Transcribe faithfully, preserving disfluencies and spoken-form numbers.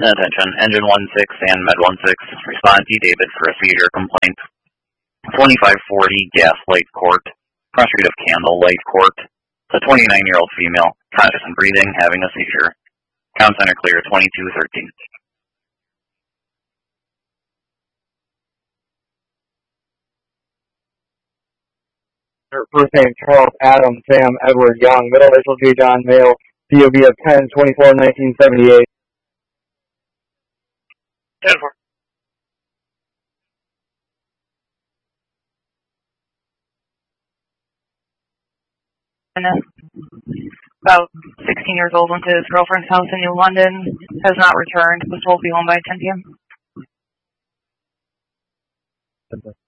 Attention, Engine one six and Med one six, respond to David for a seizure complaint. twenty-five forty Gaslight Court, cross street of Candle Light Court. It's a twenty-nine-year-old female, conscious and breathing, having a seizure. Count center clear, twenty-two thirteen. First name Charles Adam Sam Edward Young, middle initial J John, male, P O V of ten twenty-four nineteen seventy-eight. ten four. About sixteen years old, went to his girlfriend's house in New London, has not returned, was supposed to be home by ten p m